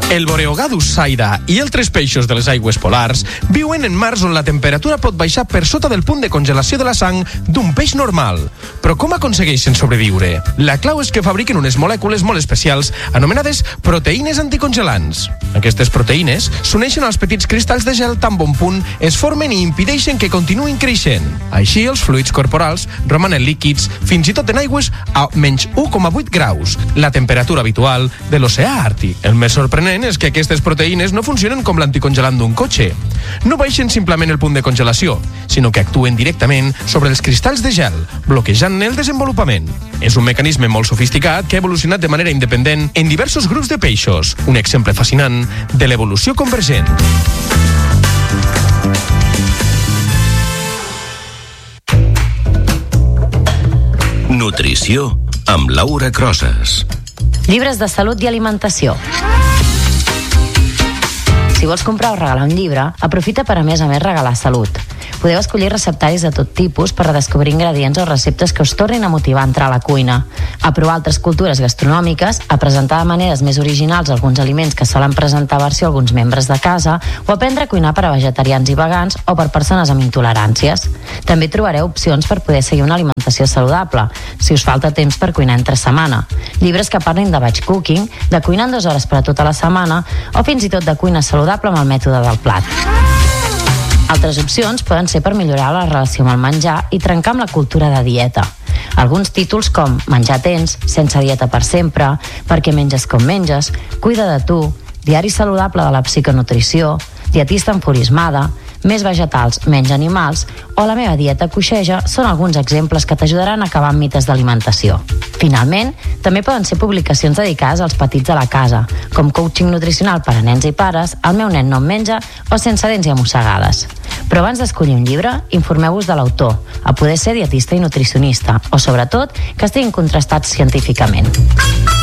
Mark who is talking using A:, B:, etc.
A: El Boreogadus saida i altres peixos de les aigües polars viuen en mars on la temperatura pot baixar per sota del punt de congelació de la sang d'un peix normal. Però com aconsegueixen sobreviure? La clau és que fabriquen unes molècules molt especials anomenades proteïnes anticongelants. Aquestes proteïnes s'uneixen als petits cristalls de gel tan bon punt es formen i impedeixen que continuïn creixent. Així, els fluids corporals romanen líquids fins i tot en aigües a menys 1,8 graus, la temperatura habitual de l'oceà Àrtic. El més sorprenent és que aquestes proteïnes no funcionen com l'anticongelant d'un cotxe. No baixen simplement el punt de congelació, sinó que actuen directament sobre els cristalls de gel, bloquejant-ne el desenvolupament. És un mecanisme molt sofisticat que ha evolucionat de manera independent en diversos grups de peixos, un exemple fascinant de l'evolució convergent.
B: Nutrició amb Laura Crosas.
C: Llibres de salut i alimentació. Si vols comprar o regalar un llibre, aprofita per a més regalar salut. Podeu escollir receptaris de tot tipus per redescobrir ingredients o receptes que us tornin a motivar a entrar a la cuina, a provar altres cultures gastronòmiques, a presentar de maneres més originals alguns aliments que solen presentar versió alguns membres de casa, o aprendre a cuinar per a vegetarians i vegans o per persones amb intoleràncies. També trobareu opcions per poder seguir una alimentació saludable, si us falta temps per cuinar entre setmana. Llibres que parlin de batch cooking, de cuinar en 2 hores per a tota la setmana, o fins i tot de cuina saludable amb el mètode del plat. Altres opcions poden ser per millorar la relació amb el menjar i trencar amb la cultura de dieta. Alguns títols com Menjar tens, Sense dieta per sempre, Per què menges com menges, Cuida de tu, Diari saludable de la psiconutrició, Dietista enfurismada, Més vegetals, menys animals o La meva dieta coixeja són alguns exemples que t'ajudaran a acabar amb mites d'alimentació. Finalment, també poden ser publicacions dedicades als petits de la casa, com coaching nutricional per a nens i pares, El meu nen no em menja o Sense dents i mossegades. Però abans d'escollir un llibre, informeu-vos de l'autor, a poder ser dietista i nutricionista, o sobretot que estiguin contrastats científicament.